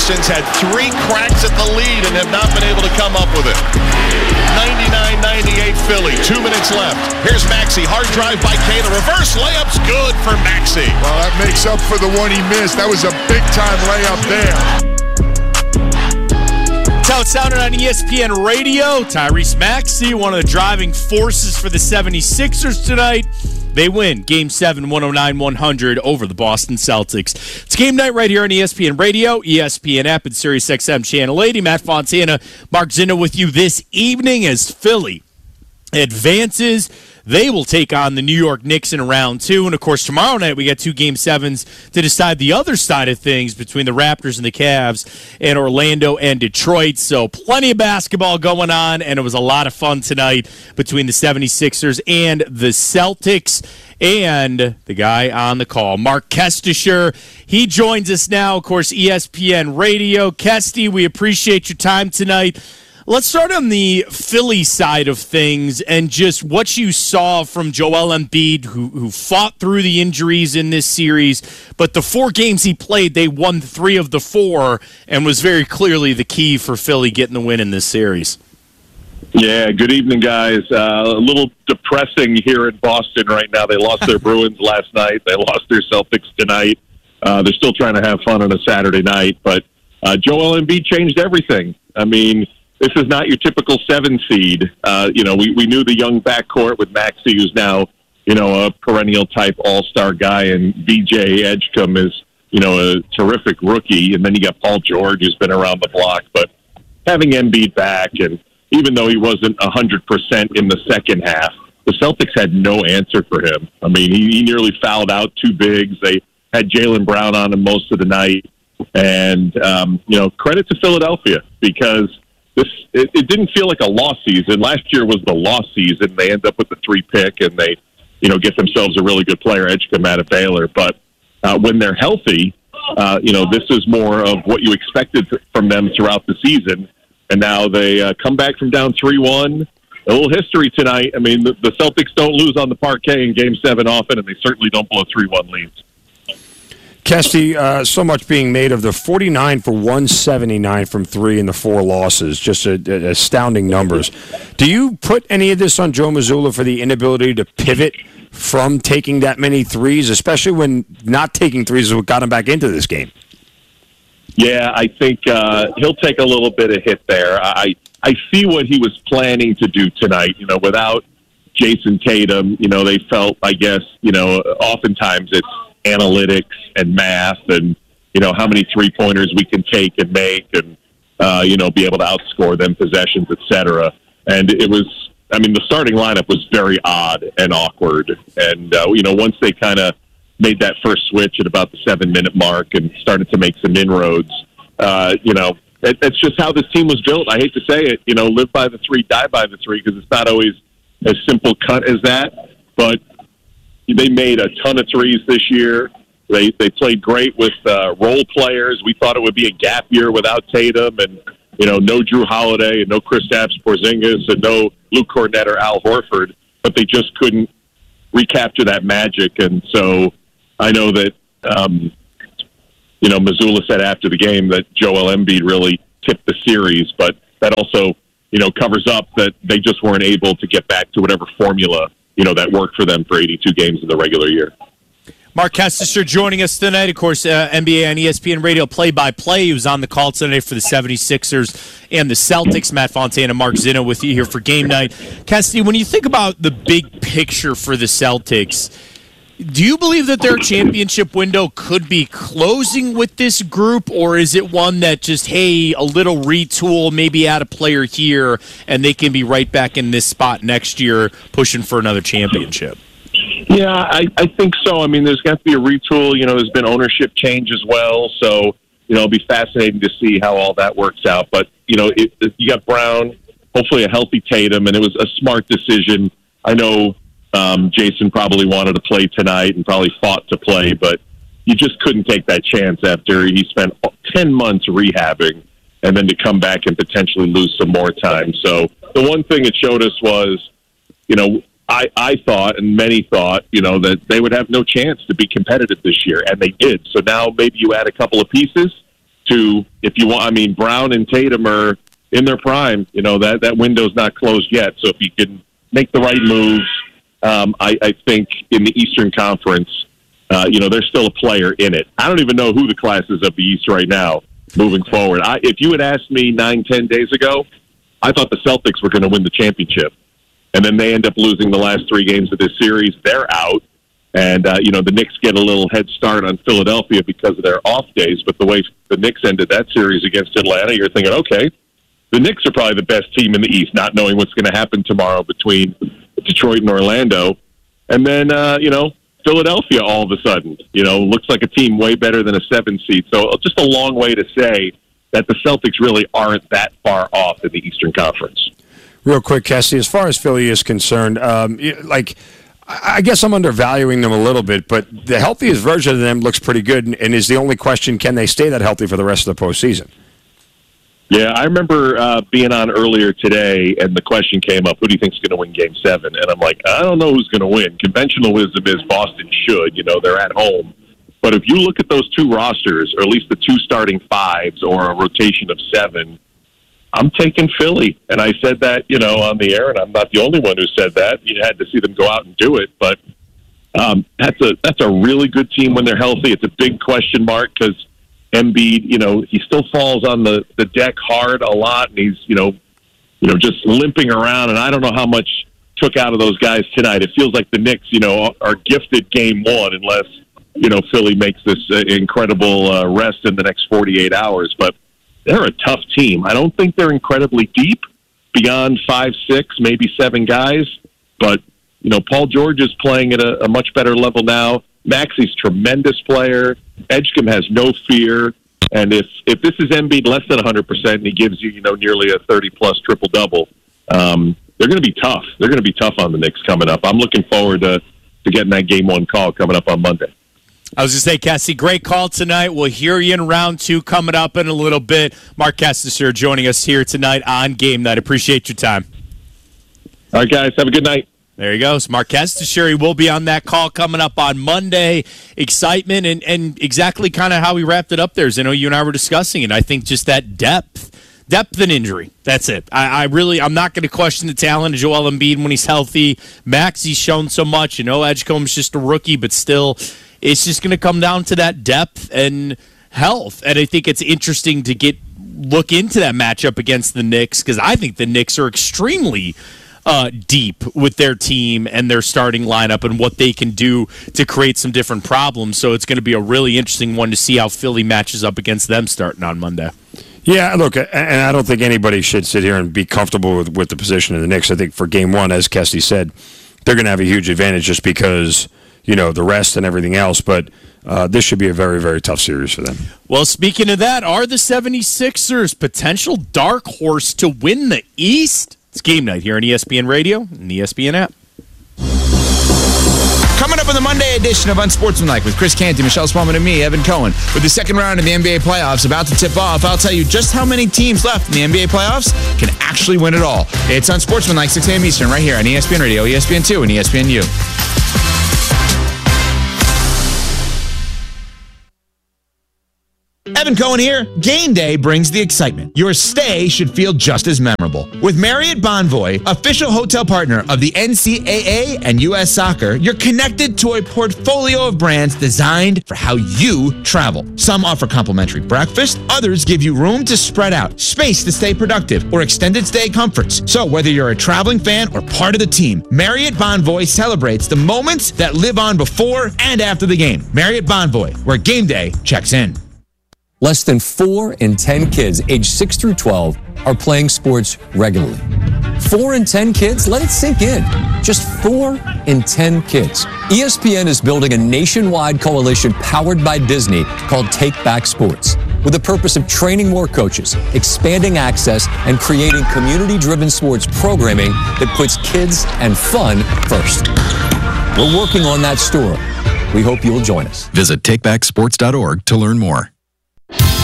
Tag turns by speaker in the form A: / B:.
A: Pistons had 3 cracks at the lead and have not been able to come up with it. 99-98 Philly, 2 minutes left. Here's Maxey, hard drive by Kay. The reverse layup's good for Maxey.
B: Well, that makes up for the one he missed. That was a big-time layup there.
C: That's how it sounded on ESPN Radio. Tyrese Maxey, one of the driving forces for the 76ers tonight. They win Game 7, 109-100 over the Boston Celtics. It's game night right here on ESPN Radio, ESPN app, and SiriusXM Channel 80. Matt Fontana, Mark Zinno with you this evening as Philly advances. They will take on the New York Knicks in round 2. And, of course, tomorrow night we got 2 Game 7s to decide the other side of things between the Raptors and the Cavs and Orlando and Detroit. So plenty of basketball going on, and it was a lot of fun tonight between the 76ers and the Celtics. And the guy on the call, Mark Kestisher, he joins us now, of course, ESPN Radio. Kesty, we appreciate your time tonight. Let's start on the Philly side of things and just what you saw from Joel Embiid, who fought through the injuries in this series. But the 4 games he played, they won 3 of the 4 and was very clearly the key for Philly getting the win in this series.
D: Yeah, good evening, guys. A little depressing here in Boston right now. They lost their Bruins last night. They lost their Celtics tonight. They're still trying to have fun on a Saturday night. But Joel Embiid changed everything. I mean, this is not your typical 7 seed. We knew the young backcourt with Maxey, who's now, a perennial type all-star guy, and VJ Edgecombe is, a terrific rookie. And then you got Paul George, who's been around the block. But having Embiid back, and even though he wasn't 100% in the second half, the Celtics had no answer for him. I mean, he nearly fouled out 2 bigs. They had Jaylen Brown on him most of the night. And, credit to Philadelphia, because it didn't feel like a lost season. Last year was the lost season. They end up with the 3 pick, and they, get themselves a really good player, Edgecombe, out of Baylor. But when they're healthy, this is more of what you expected from them throughout the season. And now they come back from down 3-1. A little history tonight. I mean, the Celtics don't lose on the parquet in Game 7 often, and they certainly don't blow 3-1 leads.
E: Kesty, so much being made of the 49 for 179 from 3 in the 4 losses. Just astounding numbers. Do you put any of this on Joe Mazzulla for the inability to pivot from taking that many threes, especially when not taking threes is what got him back into this game?
D: Yeah, I think he'll take a little bit of hit there. I see what he was planning to do tonight. Without Jason Tatum, they felt, I guess, oftentimes it's analytics and math and, how many three-pointers we can take and make and, be able to outscore them, possessions, et cetera. And it was, the starting lineup was very odd and awkward. And, once they kind of made that first switch at about the 7-minute mark and started to make some inroads, that's just how this team was built. I hate to say it, live by the 3, die by the 3, because it's not always as simple cut as that. But they made a ton of threes this year. They played great with role players. We thought it would be a gap year without Tatum and, no Drew Holiday and no Kristaps Porzingis and no Luke Kornet or Al Horford, but they just couldn't recapture that magic. And so I know that, Mazzulla said after the game that Joel Embiid really tipped the series, but that also, covers up that they just weren't able to get back to whatever formula, that worked for them for 82 games in the regular year.
C: Mark Kestisher joining us tonight. Of course, NBA on ESPN Radio play-by-play. He was on the call tonight for the 76ers and the Celtics. Matt Fontana, Mark Zinno with you here for game night. Kesty, when you think about the big picture for the Celtics, do you believe that their championship window could be closing with this group, or is it one that just, hey, a little retool, maybe add a player here, and they can be right back in this spot next year pushing for another championship?
D: Yeah, I think so. There's got to be a retool. There's been ownership change as well, so, it'll be fascinating to see how all that works out. But, you got Brown, hopefully a healthy Tatum, and it was a smart decision. I know Jason probably wanted to play tonight and probably fought to play, but you just couldn't take that chance after he spent 10 months rehabbing and then to come back and potentially lose some more time. So the one thing it showed us was, I thought, and many thought, that they would have no chance to be competitive this year, and they did. So now maybe you add a couple of pieces, to, if you want, I mean, Brown and Tatum are in their prime. You know, that window's not closed yet. So if you can make the right moves, I think in the Eastern Conference, there's still a player in it. I don't even know who the class is of the East right now moving forward. If you had asked me 9-10 days ago, I thought the Celtics were going to win the championship. And then they end up losing the last 3 games of this series. They're out. And, the Knicks get a little head start on Philadelphia because of their off days. But the way the Knicks ended that series against Atlanta, you're thinking, okay, the Knicks are probably the best team in the East, not knowing what's going to happen tomorrow between Detroit and Orlando. And then, Philadelphia all of a sudden, looks like a team way better than a 7 seed. So just a long way to say that the Celtics really aren't that far off in the Eastern Conference.
E: Real quick, Kessie, as far as Philly is concerned, I guess I'm undervaluing them a little bit, but the healthiest version of them looks pretty good, and is the only question, can they stay that healthy for the rest of the postseason?
D: Yeah, I remember being on earlier today, and the question came up, who do you think is going to win Game 7? And I'm like, I don't know who's going to win. Conventional wisdom is Boston should. They're at home. But if you look at those 2 rosters, or at least the 2 starting 5s or a rotation of 7, I'm taking Philly. And I said that, on the air, and I'm not the only one who said that. You had to see them go out and do it. But that's a really good team when they're healthy. It's a big question mark because Embiid, he still falls on the deck hard a lot, and he's, just limping around. And I don't know how much took out of those guys tonight. It feels like the Knicks, are gifted Game 1 unless, Philly makes this incredible rest in the next 48 hours. But they're a tough team. I don't think they're incredibly deep beyond 5, 6, maybe 7 guys. But, Paul George is playing at a much better level now. Maxey's tremendous player. Edgecombe has no fear. And if this is Embiid less than 100% and he gives you, nearly a 30-plus triple-double, they're going to be tough. They're going to be tough on the Knicks coming up. I'm looking forward to getting that Game 1 call coming up on Monday.
C: I was going to say, Cassie, great call tonight. We'll hear you in round 2 coming up in a little bit. Mark Castor joining us here tonight on Game Night. Appreciate your time.
D: All right, guys. Have a good night.
C: There he goes. Mark Castor. He will be on that call coming up on Monday. Excitement and exactly kind of how we wrapped it up there. As I know you and I were discussing it. I think just that depth and injury. That's it. I'm not going to question the talent of Joel Embiid when he's healthy. Maxey's shown so much. Edgecombe's just a rookie, but still, it's just going to come down to that depth and health. And I think it's interesting to look into that matchup against the Knicks because I think the Knicks are extremely deep with their team and their starting lineup and what they can do to create some different problems. So it's going to be a really interesting one to see how Philly matches up against them starting on Monday.
E: Yeah, look, and I don't think anybody should sit here and be comfortable with the position of the Knicks. I think for Game 1, as Kessie said, they're going to have a huge advantage just because, the rest and everything else. But this should be a very, very tough series for them.
C: Well, speaking of that, are the 76ers potential dark horse to win the East? It's Game Night here on ESPN Radio and the ESPN app.
F: Coming up on the Monday edition of Unsportsmanlike with Chris Canty, Michelle Spaulding, and me, Evan Cohen. With the second round of the NBA playoffs about to tip off, I'll tell you just how many teams left in the NBA playoffs can actually win it all. It's Unsportsmanlike, 6 a.m. Eastern, right here on ESPN Radio, ESPN2, and ESPNU. Evan Cohen here. Game day brings the excitement. Your stay should feel just as memorable. With Marriott Bonvoy, official hotel partner of the NCAA and U.S. Soccer, you're connected to a portfolio of brands designed for how you travel. Some offer complimentary breakfast, others give you room to spread out, space to stay productive, or extended stay comforts. So whether you're a traveling fan or part of the team, Marriott Bonvoy celebrates the moments that live on before and after the game. Marriott Bonvoy, where game day checks in.
G: Less than 4 in 10 kids aged 6 through 12 are playing sports regularly. 4 in 10 kids? Let it sink in. Just 4 in 10 kids. ESPN is building a nationwide coalition powered by Disney called Take Back Sports, with the purpose of training more coaches, expanding access, and creating community-driven sports programming that puts kids and fun first. We're working on that story. We hope you'll join us.
H: Visit takebacksports.org to learn more.